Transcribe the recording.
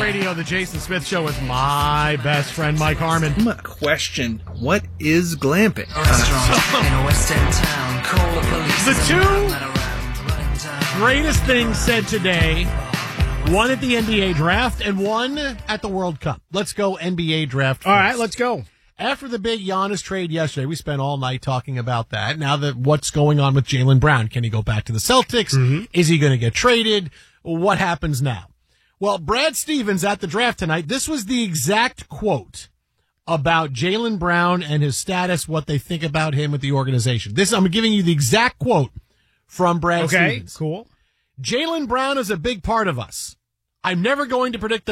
Radio, the Jason Smith Show with my best friend, Mike Harmon. Question, what is glamping? The two greatest things said today, one at the NBA draft and one at the World Cup. Let's go NBA draft first. All right, let's go. After the big Giannis trade yesterday, we spent all night talking about that. Now that what's going on with Jaylen Brown? Can he go back to the Celtics? Mm-hmm. Is he going to get traded? What happens now? Well, Brad Stevens at the draft tonight, this was the exact quote about Jaylen Brown and his status, what they think about him with the organization. I'm giving you the exact quote from Brad Stevens. Okay, cool. Jaylen Brown is a big part of us. I'm never going to predict the